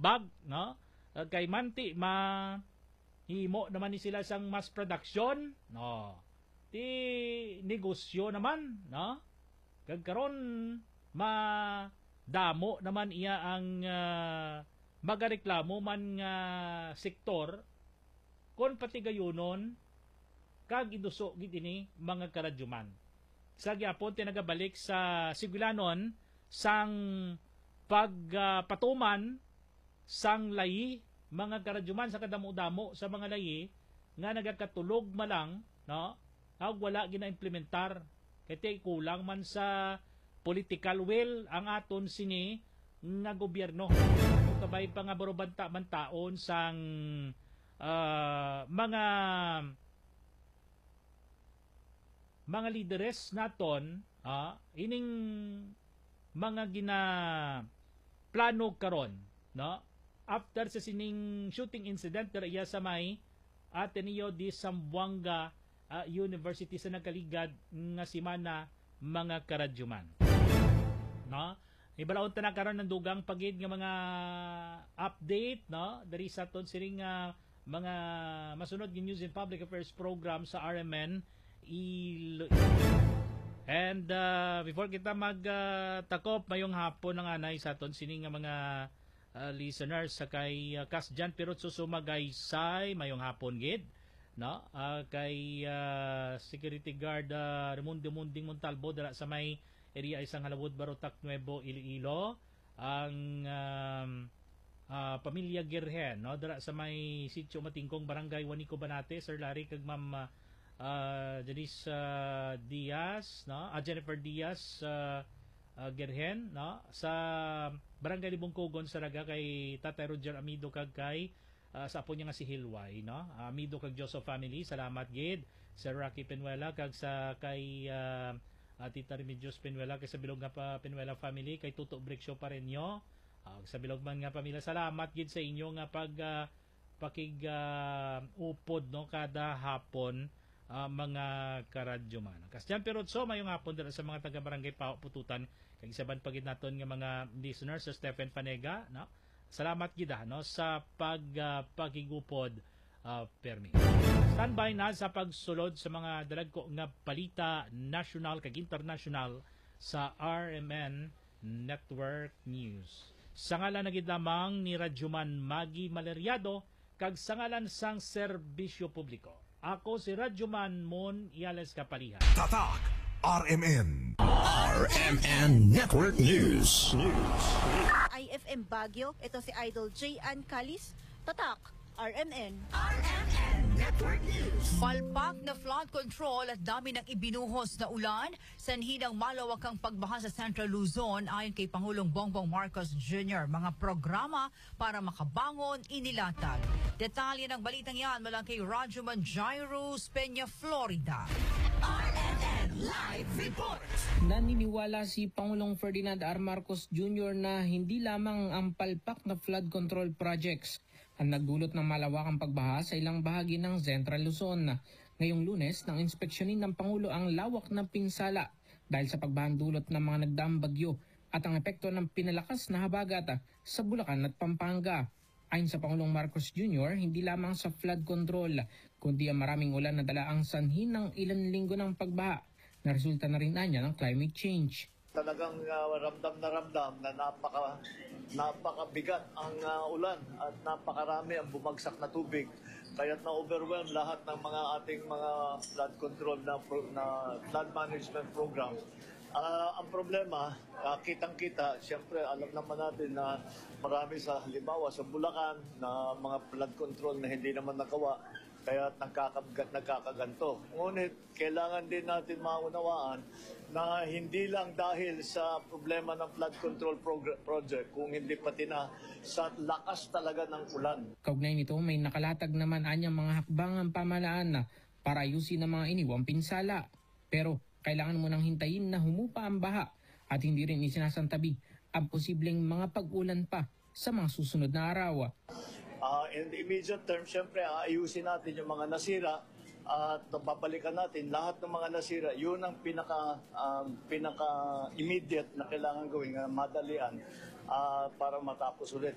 bag, no? Kay manti himo naman ni sila sang mass production, no? Ti negosyo naman, no? Kag karon damo naman iya ang magareklamo man nga sektor kon pati gayunon kag iduso gid ini mga karadyuman. Sa gyapon tinagabalik sa sigulanon sang pagpatuman sang layi mga karadyuman sa kadamo-damo sa mga layi nga nagakatulog malang, no? Wala gina-implementar kay kulang man sa political will ang aton sini nga gobyerno. Kabay pa nga barobanta man taon sang mga leaders naton, ining mga plano karon, no? After sa sining shooting incident iya sa may Ateneo de Zamboanga University sa nakaligad nga simana mga karadyuman, no? Ibalaon ta na karon ng dugang pagid nga mga update, no? Dari sa ton siring mga masunod nga news and public affairs program sa RMN. And before kita magtakop mayong hapon ng anay sa ton sining nga mga listeners sa kay Kasjan Pirot Susumagaysay mayong hapon gid, no? Kay security guard Raimundo Munding Montalvo dara sa may area isang Halawod Barotac Nuevo Iloilo, ang pamilya Girhen, no? Dara sa may Sitio Matingkong Barangay Juanico Banate, Sir Larry kag Ma'am Janice Diaz, no? Jennifer Diaz Girhen, no? Sa Barangay Libongkogon Saraga kay Tatay Roger Amido kag kay sa apo niya nga si Hilway, no? Amido kag Joseph family, salamat gid. Sir Rocky Penuela kag sa kay Tita Remedios Penuela kay sa bilog nga pa Penuela family, kay Tuto Brixio Pareño, sa bilog man nga pamilya, salamat gid sa inyo nga upod, no? Kada hapon mga karadyuman. Kasyan Pirotso mayong hapon dala sa mga taga Barangay Pututan kag isaban pagid naton nga mga listeners sa Stephen Panega, no? Salamat gid no sa pagigupod permi. Standby na sa pagsulod sa mga dalagko nga balita national kag international sa RMN Network News. Sa ngalan na gid lamang ni Radyoman Magi Maleriado kag sa ngalan sang serbisyo publiko. Ako si Radyoman Mon Iales Kapalihan. Tatak RMN. RMN Network News. IFM Baguio, ito si Idol J.Ann Calis. Tatak RMN. RMN Network News. Palpak na flood control at dami ng ibinuhos na ulan, sanhi ng malawakang pagbaha sa Central Luzon ayon kay Pangulong Bongbong Marcos Jr. Mga programa para makabangon inilatag. Detalye ng balitang yan mula kay Radyoman Jairus Peña, Florida. RMN Live Report. Naniniwala si Pangulong Ferdinand R. Marcos Jr. na hindi lamang ang palpak na flood control projects ang nagdulot ng malawakang pagbaha sa ilang bahagi ng Central Luzon. Ngayong Lunes, nang inspeksyonin ng Pangulo ang lawak ng pinsala dahil sa pagbahan dulot ng mga nagdaang bagyo at ang epekto ng pinalakas na habagat sa Bulacan at Pampanga. Ayon sa Pangulong Marcos Jr., hindi lamang sa flood control, kundi ang maraming ulan na dala ang sanhi ng ilang linggo ng pagbaha na resulta na rin niya ng climate change. Talagang ramdam na napakabigat ang ulan at napakarami ang bumagsak na tubig. Kaya't na-overwhelm lahat ng mga ating mga flood control na flood management program. Ang problema, kitang-kita, siyempre alam naman natin na marami sa halimbawa sa Bulacan na mga flood control na hindi naman nagawa. Kaya nagkakaganto. Ngunit kailangan din natin maunawaan na hindi lang dahil sa problema ng flood control project, kung hindi pati na sa lakas talaga ng ulan. Kaugnay nito, may nakalatag naman anyang mga hakbangang pamahalaan na para ayusin ang mga iniwang pinsala. Pero kailangan mo nang hintayin na humupa ang baha at hindi rin isinasantabi ang posibleng mga pag-ulan pa sa mga susunod na araw. In the immediate term, siyempre, ayusin natin yung mga nasira at babalikan natin lahat ng mga nasira. Yun ang pinaka-immediate na kailangan gawin, madalian para matapos ulit.